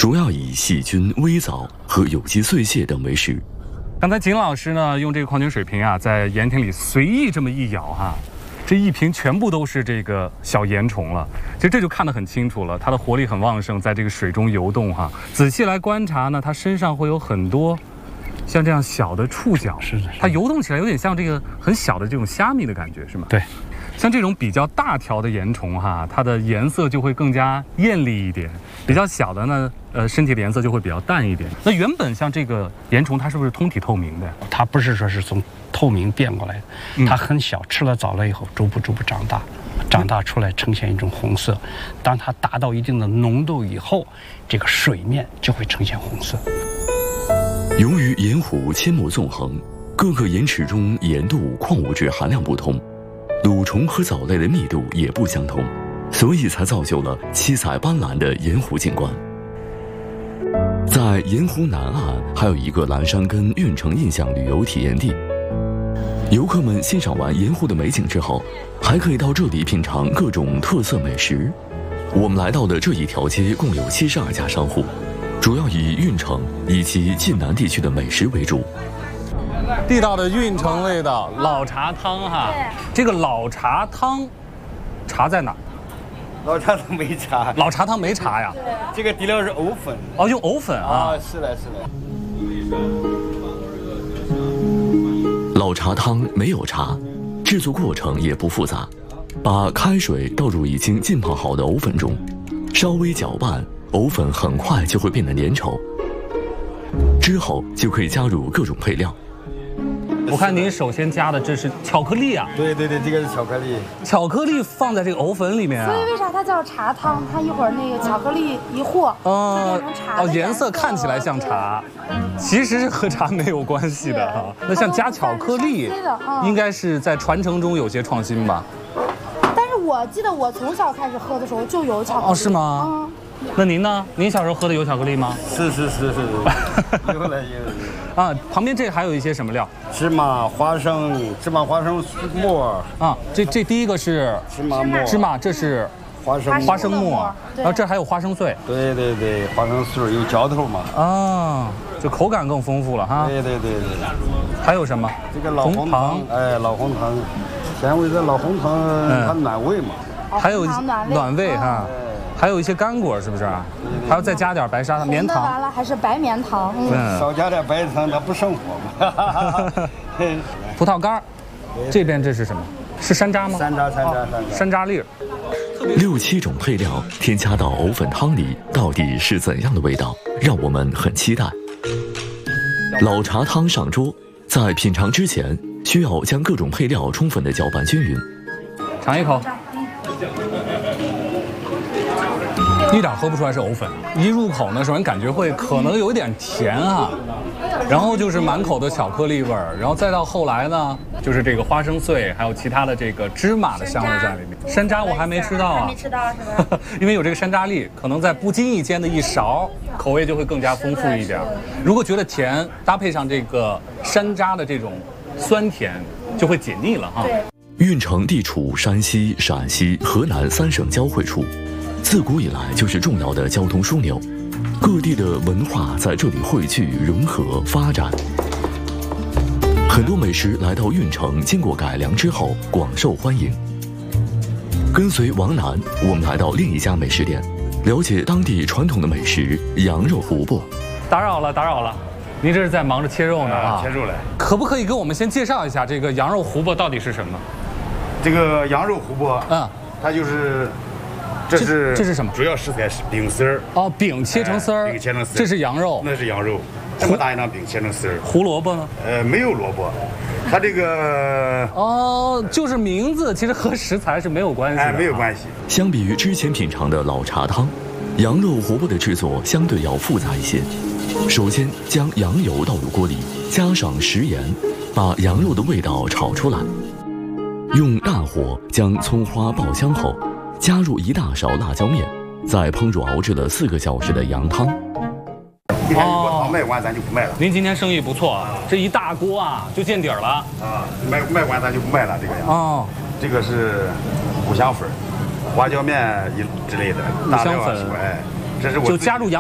主要以细菌、微藻和有机碎屑等为食。 刚才景老师呢，用这个矿泉水瓶啊，在盐田里随意这么一舀哈，这一瓶全部都是这个小盐虫了。其实这就看得很清楚了，它的活力很旺盛，在这个水中游动哈。仔细来观察呢，它身上会有很多像这样小的触角， 是的， 它游动起来有点像这个很小的这种虾米的感觉，是吗？ 对。 像这种比较大条的盐虫哈，它的颜色就会更加艳丽一点；比较小的呢，身体的颜色就会比较淡一点。那原本像这个盐虫，它是不是通体透明的？ 它不是说是从透明变过来的，它很小，吃了藻类以后，逐步长大，长大出来呈现一种红色。当它达到一定的浓度以后，这个水面就会呈现红色。 由于盐湖阡陌纵横，各个盐池中盐度、矿物质含量不同。蠕虫和藻类的密度也不相同，所以才造就了七彩斑斓的盐湖景观。在盐湖南岸还有一个蓝山根运城印象旅游体验地，游客们欣赏完盐湖的美景之后，还可以到这里品尝各种特色美食。我们来到的这一条街共有72家商户，主要以运城以及晋南地区的美食为主。 地道的运城味道老茶汤哈，这个老茶汤，茶在哪？ 老茶汤没茶， 老茶汤没茶呀？ 这个底料是藕粉。 哦，用藕粉啊？ 是的。 老茶汤没有茶，制作过程也不复杂，把开水倒入已经浸泡好的藕粉中，稍微搅拌，藕粉很快就会变得粘稠，之后就可以加入各种配料。 我看您首先加的这是巧克力啊？ 对，这个是巧克力。 巧克力放在这个藕粉里面啊？ 所以为啥它叫茶汤？它一会儿那个巧克力一和，就变成茶的颜色看起来像茶，其实是和茶没有关系的哈。那像加巧克力，应该是在传承中有些创新吧？ 但是我记得我从小开始喝的时候就有巧克力。 哦，是吗？那您呢？您小时候喝的有巧克力吗？ 是，有了。 啊，旁边这还有一些什么料？ 芝麻花生末啊。这第一个是芝麻，这是花生末，然后这还有花生碎。 对，花生碎有嚼头嘛。啊， 就口感更丰富了哈。 对。 还有什么？ 这个老红糖，老红糖，咸味的老红糖它暖胃嘛。 还有暖胃哈。还有一些干果，是不是？还要再加点白砂棉糖。 完了还是白棉糖。 少加点白糖，它不生火嘛。 葡萄干，这边这是什么？是山楂吗？山楂粒。 6、7种配料添加到藕粉汤里，到底是怎样的味道？让我们很期待。老茶汤上桌，在品尝之前，需要将各种配料充分的搅拌均匀。 尝一口。一点喝不出来是藕粉，一入口呢，首先感觉会可能有一点甜啊，然后就是满口的巧克力味儿，然后再到后来呢，就是这个花生碎，还有其他的这个芝麻的香味在里面。山楂我还没吃到啊， 还没吃到是吧？ 因为有这个山楂粒，可能在不经意间的一勺，口味就会更加丰富一点。如果觉得甜，搭配上这个山楂的这种酸甜，就会解腻了哈。 运城地处山西、陕西、河南3省交汇处。自古以来就是重要的交通枢纽，各地的文化在这里汇聚、融合、发展。很多美食来到运城，经过改良之后广受欢迎。跟随王楠，我们来到另一家美食店，了解当地传统的美食羊肉胡饽。 打扰了，您这是在忙着切肉呢啊？ 切肉嘞。 可不可以给我们先介绍一下这个羊肉胡饽到底是什么？ 这个羊肉胡饽，它就是。这是什么？主要食材是饼丝儿。 哦，饼切成丝儿。 饼切成丝儿。 这是羊肉。 那是羊肉。这么大一张饼切成丝儿。 胡萝卜呢？ 没有萝卜。它这个就是名字，其实和食材是没有关系的。 没有关系。 相比于之前品尝的老茶汤，羊肉胡饽的制作相对要复杂一些。首先将羊油倒入锅里，加上食盐，把羊肉的味道炒出来。用大火将葱花爆香后。加入1大勺辣椒面，再烹煮熬制了4个小时的羊汤。 一看如果汤卖完，咱就不卖了。 您今天生意不错啊，这一大锅啊就见底儿了啊！卖完咱就不卖了，这个呀。这个是五香粉、花椒面之类的。 五香粉， 这是我就加入羊。